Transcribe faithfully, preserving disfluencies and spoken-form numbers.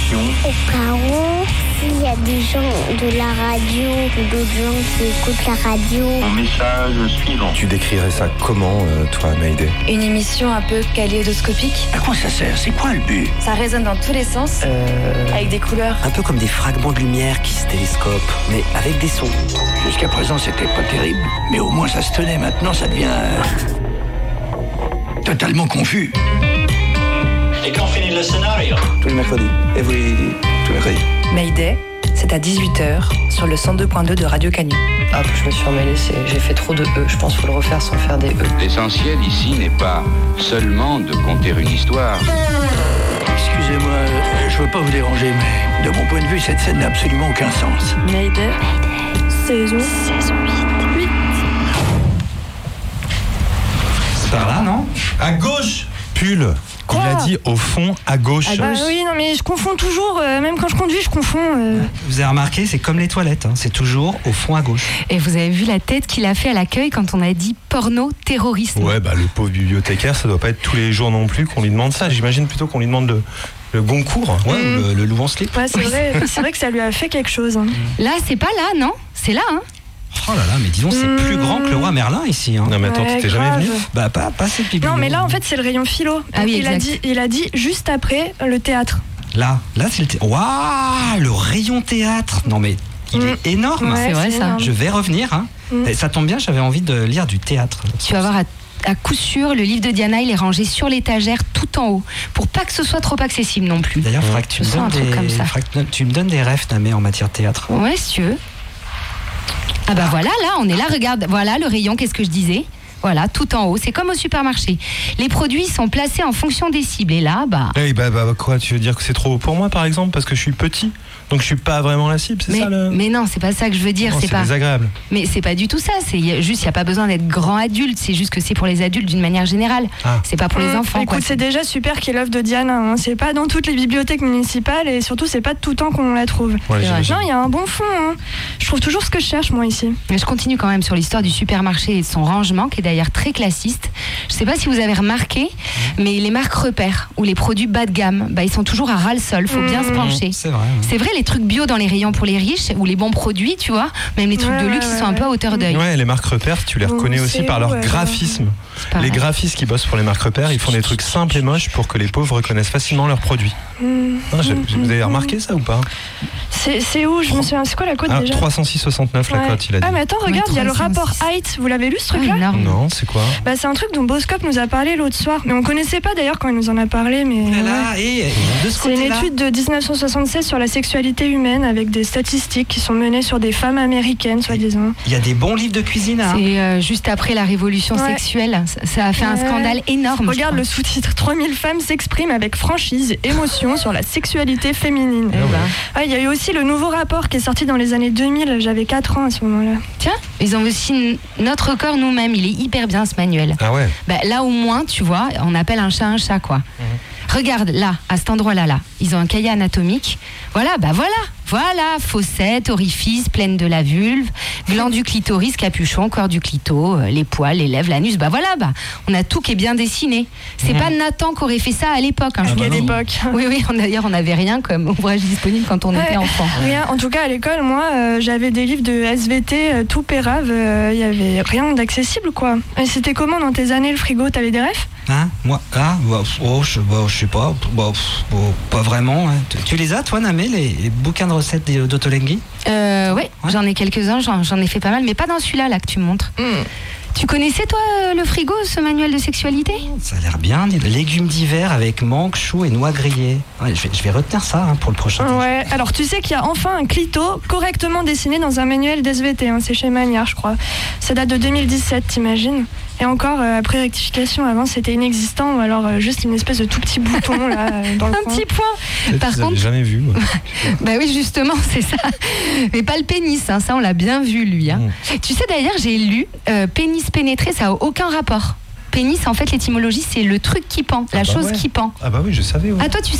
émission. Au cas où, s'il y a des gens de la radio ou d'autres gens qui écoutent la radio. Mon message suivant. Tu décrirais ça comment, euh, toi, Mayday? Une émission un peu kaléidoscopique. À quoi ça sert? C'est quoi le but? Ça résonne dans tous les sens, Euh... avec des couleurs. Un peu comme des fragments de lumière qui se télescopent, mais avec des sons. Jusqu'à présent, c'était pas terrible, mais au moins ça se tenait. Maintenant, ça devient euh, totalement confus. Et quand finit le scénario? Tous les mercredis. Every... Tous les mercredis. Mayday, c'est à dix-huit heures sur le cent deux point deux de Radio Canu. Ah, je me suis emmêlée, j'ai fait trop de E. Je pense qu'il faut le refaire sans faire des E. L'essentiel ici n'est pas seulement de conter une histoire. Excusez-moi, euh, je veux pas vous déranger, mais de mon point de vue, cette scène n'a absolument aucun sens. Mayday, Saison Saison huit. huit. C'est par là, non? À gauche. Pull. Quoi? Il a dit au fond, à gauche. Ah oui, non mais je confonds toujours, euh, même quand je conduis, je confonds. euh. Vous avez remarqué, c'est comme les toilettes, hein, c'est toujours au fond à gauche. Et vous avez vu la tête qu'il a fait à l'accueil quand on a dit porno terrorisme. Ouais, bah le pauvre bibliothécaire, ça doit pas être tous les jours non plus qu'on lui demande ça. J'imagine plutôt qu'on lui demande le, le Goncourt, ouais, Mm. ou le, le loup en slip. Ouais, c'est vrai, c'est vrai que ça lui a fait quelque chose. hein. Là, c'est pas là, non? C'est là, hein? Oh là là, mais disons, c'est Mm. plus grand que le roi Merlin ici. Hein. Non mais attends, Ouais, tu t'es jamais grave. venu? Bah pas, pas cette bibliothèque. Non mais là en fait c'est le rayon philo. Ah oui, il, a exact. dit, il a dit juste après le théâtre. Là, là c'est le théâtre. Waouh, le rayon théâtre. Non mais il Mm. est énorme. Ouais, c'est vrai, ça. énorme. Je vais revenir. Hein. Mm. Et ça tombe bien, j'avais envie de lire du théâtre. Tu vas voir, à, à coup sûr, le livre de Diana, il est rangé sur l'étagère tout en haut, pour pas que ce soit trop accessible non plus. D'ailleurs, il faudra que tu me Je sens donnes un truc des, comme ça. faudra que tu me donnes des rêves, Namé, en matière de théâtre. Ouais, si tu veux. Ah bah voilà, là, on est là, regarde, voilà le rayon, qu'est-ce que je disais? Voilà, tout en haut, c'est comme au supermarché. Les produits sont placés en fonction des cibles, et là, bah... Hey, bah, bah quoi, tu veux dire que c'est trop haut pour moi, par exemple, parce que je suis petit, donc je suis pas vraiment la cible, c'est Mais, ça le... mais non, c'est pas ça que je veux dire, Non, c'est c'est pas... désagréable. Mais c'est pas du tout ça, c'est y a- juste, il n'y a pas besoin d'être grand adulte, c'est juste que c'est pour les adultes d'une manière générale. Ah. C'est pas pour les Mmh. enfants, Écoute, quoi. c'est déjà super qu'il y ait l'œuvre de Diana. hein. C'est pas dans toutes les bibliothèques municipales et surtout c'est pas de tout temps qu'on la trouve. Ouais, C'est vrai. j'imagine. Non, il y a un bon fond. hein. Je trouve toujours ce que je cherche moi ici. Mais je continue quand même sur l'histoire du supermarché et de son rangement, qui est d'ailleurs très classiste. Je sais pas si vous avez remarqué, mais les marques repères ou les produits bas de gamme, bah, ils sont toujours à ras le sol, faut bien se pencher. C'est vrai. hein. C'est vrai, les trucs bio dans les rayons pour les riches, ou les bons produits, tu vois, même les trucs Ouais, de ouais, luxe, ils ouais, sont un peu à hauteur d'œil. Ouais, les marques repères, tu les Bon, reconnais aussi c'est par leur où, ouais, graphisme. C'est pareil. Les graphistes qui bossent pour les marques repères, ils font des trucs simples et moches pour que les pauvres reconnaissent facilement leurs produits. Mmh. Non, je- je- vous avez remarqué ça ou pas? C'est c'est où? Je me souviens. C'est quoi la cote Ah, déjà? trois cent six virgule soixante-neuf la Ouais. cote, il a dit. Ah mais attends, regarde, il y a le trois cent six. rapport Height. Vous l'avez lu ce Ah, truc-là? énorme. Non, c'est quoi? Bah, c'est un truc dont Boscop nous a parlé l'autre soir, mais on connaissait pas d'ailleurs quand il nous en a parlé. Mais ouais. Là, et de ce C'est une côté-là. étude de dix-neuf cent soixante-seize sur la sexualité humaine avec des statistiques qui sont menées sur des femmes américaines, soi-disant. Il y a des bons livres de cuisine. Hein. C'est euh, juste après la révolution Ouais. sexuelle. Ça, ça a fait un Ouais. scandale énorme. je Regarde crois. le sous-titre trois mille femmes s'expriment avec franchise et émotion sur la sexualité féminine. Eh ben. Ah, il y a eu aussi le nouveau rapport qui est sorti dans les années deux mille, j'avais quatre ans à ce moment-là. Tiens, ils ont aussi n- notre corps nous-mêmes. Il est hyper bien ce manuel. Ah ouais. Bah, là au moins, tu vois, on appelle un chat un chat, quoi. Regarde, là, à cet endroit-là, là, ils ont un cahier anatomique. Voilà, bah voilà, voilà, fossette, orifice, pleine de la vulve, gland du clitoris, capuchon, corps du clito, euh, les poils, les lèvres, l'anus, bah voilà, bah, on a tout qui est bien dessiné. C'est pas Nathan qui aurait fait ça à l'époque. Hein, je bah vous non. dis. L'époque. Oui, oui, on- d'ailleurs, on n'avait rien comme ouvrage disponible quand on Ouais, était enfant. Rien. En tout cas, à l'école, moi, euh, j'avais des livres de S V T euh, tout pérave. euh, Il y avait rien d'accessible, quoi. Et c'était comment dans tes années le frigo? T'avais des refs? Hein? Moi? Ah, bah, oh, je, bah, je sais pas. Bah, pff, bah, pas vraiment. Hein. Tu, tu les as, toi, Namé, les, les bouquins de recettes des- d'Ottolenghi? Euh, ouais, Ouais. j'en ai quelques-uns, j'en, j'en ai fait pas mal, mais pas dans celui-là là que tu montres. Tu connaissais toi euh, le frigo, ce manuel de sexualité? Ça a l'air bien. Dis, légumes d'hiver avec mangue, chou et noix grillées. Ouais, je, vais, je vais retenir ça hein, pour le prochain. Ouais, alors tu sais qu'il y a enfin un clito correctement dessiné dans un manuel d'S V T, hein, c'est chez Magnard je crois. Ça date de deux mille dix-sept, t'imagines? Et encore, euh, après rectification, avant c'était inexistant, ou alors euh, juste une espèce de tout petit bouton là, euh, dans le Un coin. petit point. Peut-être Par que vous avez contre, jamais vu. Moi. bah oui justement c'est ça. Mais pas le pénis, hein, ça on l'a bien vu lui. Hein. Mmh. Tu sais d'ailleurs j'ai lu euh, pénis pénétré, ça a aucun rapport. Pénis en fait l'étymologie c'est le truc qui pend, la Ah bah chose ouais. qui pend. Ah bah oui, je savais. Ouais. Ah toi tu